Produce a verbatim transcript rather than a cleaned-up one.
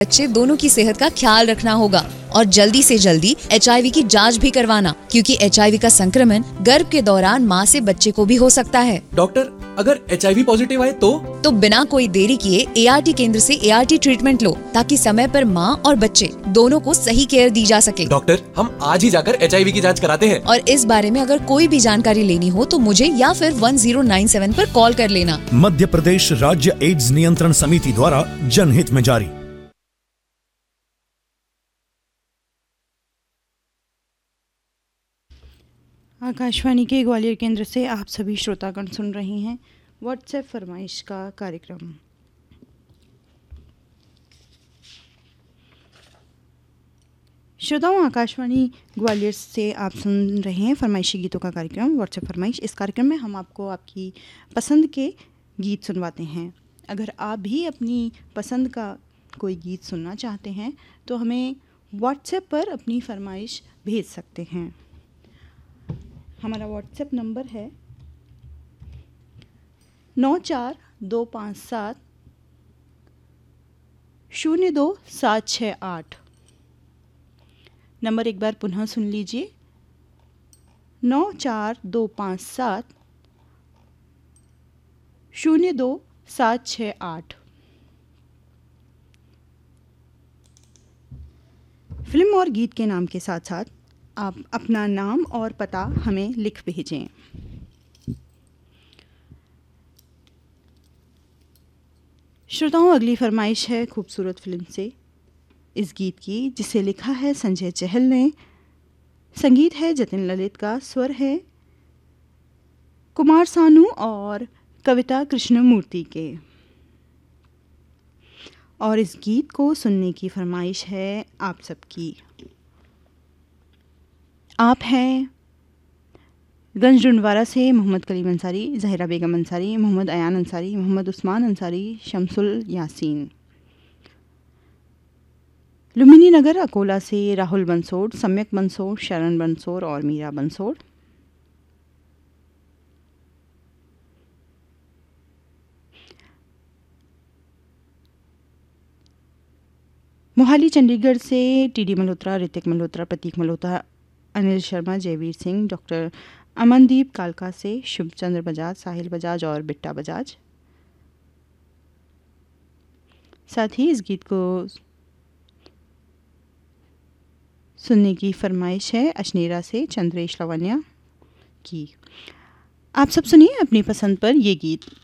बच्चे दोनों की सेहत का ख्याल रखना होगा और जल्दी से जल्दी एच आई वी की जांच भी करवाना, क्योंकि एच आई वी का संक्रमण गर्भ के दौरान माँ से बच्चे को भी हो सकता है। डॉक्टर, अगर एच आई वी पॉजिटिव आए तो तो बिना कोई देरी किए ए आर टी केंद्र से ए आर टी ट्रीटमेंट लो, ताकि समय पर माँ और बच्चे दोनों को सही केयर दी जा सके। डॉक्टर, हम आज ही जाकर एच आई वी की जांच कराते हैं। और इस बारे में अगर कोई भी जानकारी लेनी हो तो मुझे या फिर वन जीरो नाइन सेवन पर कॉल कर लेना। मध्य प्रदेश राज्य एड्स नियंत्रण समिति द्वारा जनहित में जारी। आकाशवाणी के ग्वालियर केंद्र से आप सभी श्रोतागण सुन रहे हैं व्हाट्सएप फरमाइश का कार्यक्रम। श्रोताओं, आकाशवाणी ग्वालियर से आप सुन रहे हैं फरमाइशी गीतों का कार्यक्रम व्हाट्सएप फरमाइश। इस कार्यक्रम में हम आपको आपकी पसंद के गीत सुनवाते हैं। अगर आप भी अपनी पसंद का कोई गीत सुनना चाहते हैं तो हमें व्हाट्सएप पर अपनी फरमाइश भेज सकते हैं। हमारा व्हाट्सएप नंबर है नौ चार दो पाँच सात शून्य दो सात छः आठ। नंबर एक बार पुनः सुन लीजिए, नौ चार दो पाँच सात शून्य दो सात छः आठ। फिल्म और गीत के नाम के साथ साथ आप अपना नाम और पता हमें लिख भेजें। श्रोताओं, अगली फरमाइश है खूबसूरत फिल्म से इस गीत की, जिसे लिखा है संजय चहल ने, संगीत है जतिन ललित का, स्वर है कुमार सानू और कविता कृष्णमूर्ति के। और इस गीत को सुनने की फरमाइश है आप सबकी। आप हैं गंजडुंडवारा से मोहम्मद कलीम अंसारी, जहरा बेगम अंसारी, मोहम्मद अयान अंसारी, मोहम्मद उस्मान अंसारी, शमसुल यासीन। लुम्बिनी नगर अकोला से राहुल बंसोड़, सम्यक बंसोड़, शरण बंसोड़ और मीरा बंसोड़। मोहाली चंडीगढ़ से टी डी मल्होत्रा, ऋतिक मल्होत्रा, प्रतीक मल्होत्रा, अनिल शर्मा, जयवीर सिंह, डॉक्टर अमनदीप कालका से शुभचंद्र बजाज, साहिल बजाज और बिट्टा बजाज। साथ ही इस गीत को सुनने की फरमाइश है अशनेरा से चंद्रेश लवन्या की। आप सब सुनिए अपनी पसंद पर ये गीत।